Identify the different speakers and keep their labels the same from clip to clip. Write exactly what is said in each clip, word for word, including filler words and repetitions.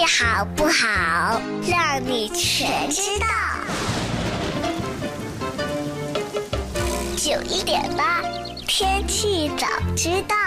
Speaker 1: 好不好？让你全知道。九一点八，天气早知道。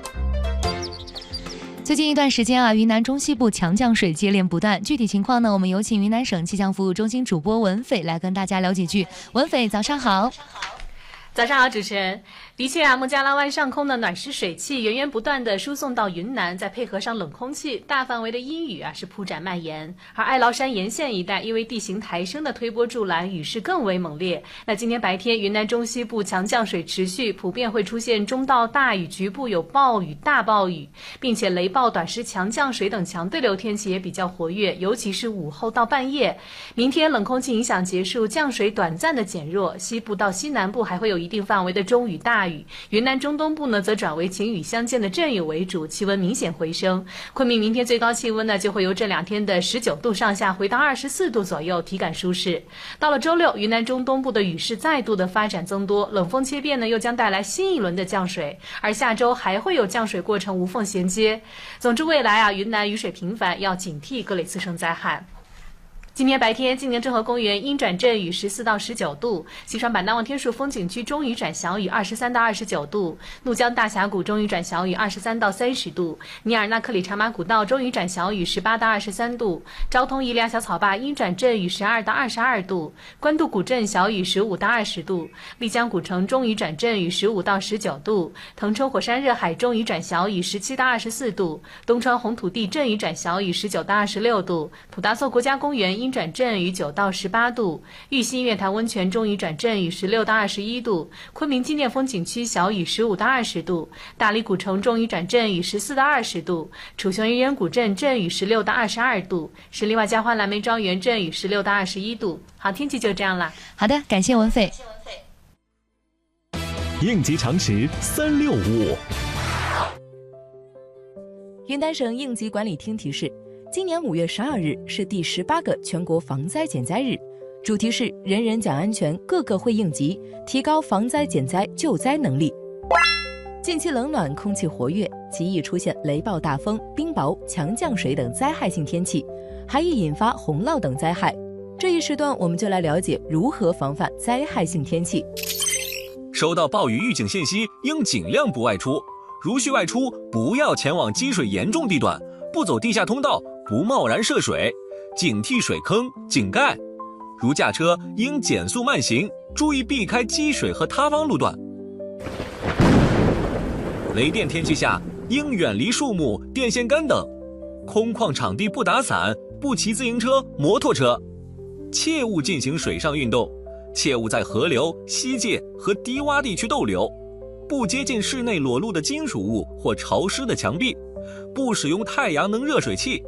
Speaker 2: 最近一段时间啊，云南中西部强降水接连不断。具体情况呢，我们有请云南省气象服务中心主播文斐来跟大家聊几句。文斐，早上好。
Speaker 3: 早上好，主持人。的确啊，孟加拉湾上空的暖湿水汽源源不断地输送到云南，再配合上冷空气，大范围的阴雨啊是铺展蔓延。而哀牢山沿线一带因为地形抬升的推波助澜，雨势更为猛烈。那今天白天，云南中西部强降水持续，普遍会出现中到大雨，局部有暴雨、大暴雨，并且雷暴、短时强降水等强对流天气也比较活跃，尤其是午后到半夜。明天冷空气影响结束，降水短暂的减弱，西部到西南部还会有一定范围的中雨大雨，云南中东部呢则转为晴雨相间的阵雨为主，气温明显回升。昆明明天最高气温呢就会由这两天的十九度上下回到二十四度左右，体感舒适。到了周六，云南中东部的雨势再度的发展增多，冷风切变呢又将带来新一轮的降水，而下周还会有降水过程无缝衔接。总之未来啊，云南雨水频繁，要警惕各类次生灾害。今天白天，金陵镇河公园阴转阵雨十四到十九度，西双版纳望天树风景区中雨转小雨二十三到二十九度，怒江大峡谷中雨转小雨二十三到三十度，尼尔纳克里茶马古道中雨转小雨十八到二十三度，昭通伊利亚小草坝阴转阵雨十二到二十二度，官渡古镇小雨十五到二十度，丽江古城中雨转阵雨十五到十九度，腾冲火山热海中雨转小雨十七到二十四度，东川红土地阵雨转小雨十九到二十六度，普达措国家公园阴转阵雨九到十八度，玉溪月潭温泉中雨转阵雨十六到二十一度，昆明纪念风景区小雨十五到二十度，大理古城中雨转阵雨十四到二十度，楚雄渔人古镇阵雨十六到二十二度，十里外交欢蓝莓庄园阵雨十六到二十一度。好，天气就这样了。
Speaker 2: 好的，感谢文斐。
Speaker 4: 应急常识三六五。
Speaker 5: 云南省应急管理厅提示，今年五月十二日是第十八个全国防灾减灾日，主题是人人讲安全，个个会应急，提高防灾减灾救灾能力。近期冷暖，空气活跃，极易出现雷暴大风、冰雹、强降水等灾害性天气，还易引发洪涝等灾害。这一时段我们就来了解如何防范灾害性天气。
Speaker 6: 收到暴雨预警信息，应尽量不外出，如需外出，不要前往积水严重地段，不走地下通道，不贸然涉水，警惕水坑、井盖。如驾车应减速慢行，注意避开积水和塌方路段。雷电天气下，应远离树木、电线杆等。空旷场地不打伞，不骑自行车、摩托车。切勿进行水上运动，切勿在河流、溪涧和低洼地区逗留。不接近室内裸露的金属物或潮湿的墙壁。不使用太阳能热水器。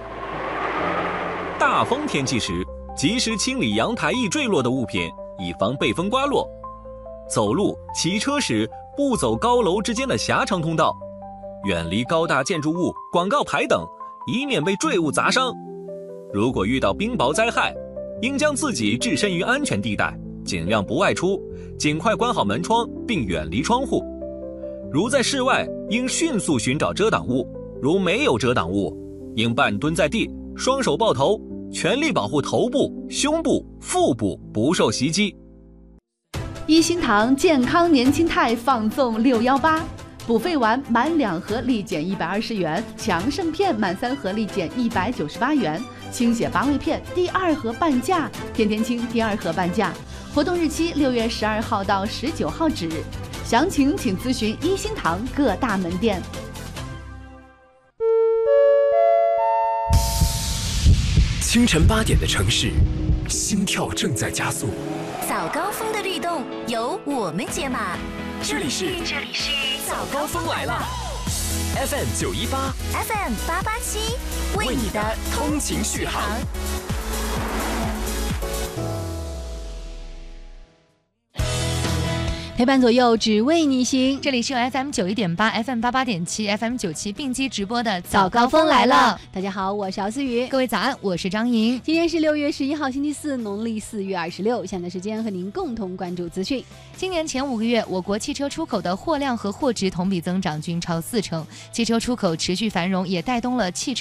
Speaker 6: 大风天气时，及时清理阳台易坠落的物品，以防被风刮落。走路、骑车时，不走高楼之间的狭长通道，远离高大建筑物、广告牌等，以免被坠物砸伤。如果遇到冰雹灾害，应将自己置身于安全地带，尽量不外出，尽快关好门窗并远离窗户。如在室外，应迅速寻找遮挡物，如没有遮挡物，应半蹲在地，双手抱头，全力保护头部、胸部、腹部不受袭击。
Speaker 7: 一心堂健康年轻态放纵六一八，补肺丸满两盒立减一百二十元，强肾片满三盒立减一百九十八元，清血八味片第二盒半价，天天清第二盒半价。活动日期六月十二号到十九号止，详情请咨询一心堂各大门店。
Speaker 4: 清晨八点的城市，心跳正在加速。
Speaker 8: 早高峰的律动由我们解码。
Speaker 4: 这里是
Speaker 8: 这里是
Speaker 4: 早高峰来了 ，F M 九一八
Speaker 8: ，F M 八八七，
Speaker 4: 为你的通勤续航。
Speaker 7: 陪伴左右，只为你行。
Speaker 2: 这里是由 F M 九一点八、F M 八八点七、F M 九七并机直播的
Speaker 7: 早高峰来了。大家好，我是姚思雨。
Speaker 2: 各位早安，我是张莹。
Speaker 7: 今天是六月十一号，星期四，农历四月二十六。现在时间和您共同关注资讯。
Speaker 2: 今年前五个月，我国汽车出口的货量和货值同比增长均超四成，汽车出口持续繁荣，也带动了汽车